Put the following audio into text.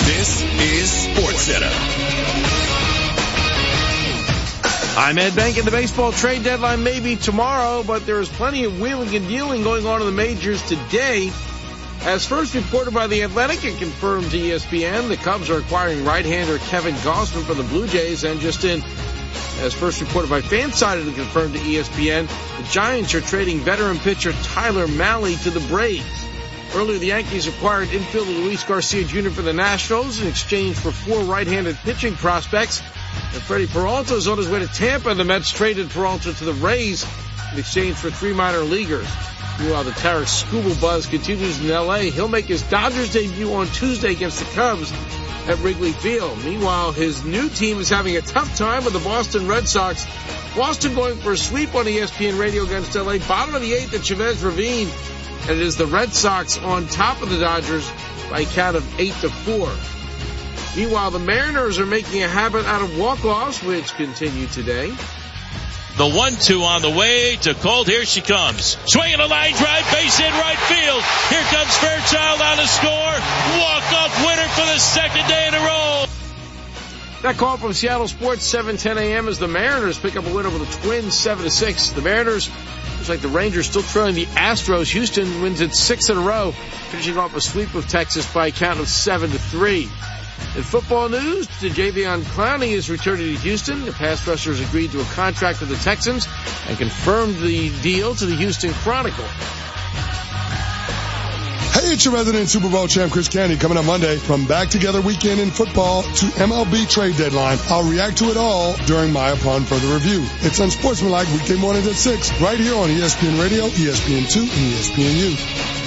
This is SportsCenter. I'm Ed Bank. The baseball trade deadline may be tomorrow, but there is plenty of wheeling and dealing going on in the majors today. As first reported by The Athletic and confirmed to ESPN, the Cubs are acquiring right-hander Kevin Gausman from the Blue Jays. And just in, as first reported by Fansided and confirmed to ESPN, the Giants are trading veteran pitcher Tyler Mahle to the Braves. Earlier, the Yankees acquired infielder Luis Garcia Jr. for the Nationals in exchange for 4 right-handed pitching prospects. And Freddie Peralta is on his way to Tampa. The Mets traded Peralta to the Rays in exchange for 3 minor leaguers. Meanwhile, the Tarek Skubal buzz continues in L.A. He'll make his Dodgers debut on Tuesday against the Cubs at Wrigley Field. Meanwhile, his new team is having a tough time with the Boston Red Sox. Boston going for a sweep on ESPN Radio against L.A. Bottom of the 8th at Chavez Ravine. And it is the Red Sox on top of the Dodgers by a count of 8-4. Meanwhile, the Mariners are making a habit out of walk-offs, which continue today. The 1-2 on the way to Colt. Here she comes. Swinging a line drive, base hit right field. Here comes Fairchild on the score. Walk-off winner for the second day in a row. That call from Seattle Sports, 7:10 a.m. as the Mariners pick up a win over the Twins, 7-6. The Mariners, looks like the Rangers still trailing the Astros. Houston wins its 6th in a row, finishing off a sweep of Texas by a count of 7-3. In football news, Jadeveon Clowney is returning to Houston. The pass rusher has agreed to a contract with the Texans and confirmed the deal to the Houston Chronicle. Hey, it's your resident Super Bowl champ, Chris Candy, coming up Monday. From back together weekend in football to MLB trade deadline, I'll react to it all during my Upon Further Review. It's Unsportsmanlike weekday mornings at 6, right here on ESPN Radio, ESPN2, and ESPNU.